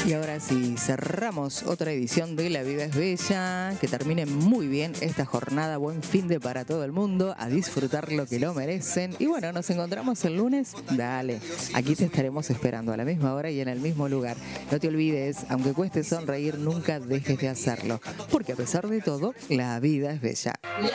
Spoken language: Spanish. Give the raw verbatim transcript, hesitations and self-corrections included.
Y ahora sí, cerramos otra edición de La Vida es Bella. Que termine muy bien esta jornada. Buen fin de para todo el mundo. A disfrutar lo que lo merecen. Y bueno, nos encontramos el lunes. Dale, aquí te estaremos esperando a la misma hora y en el mismo lugar. No te olvides, aunque cueste sonreír, nunca dejes de hacerlo. Porque a pesar de todo, la vida es bella.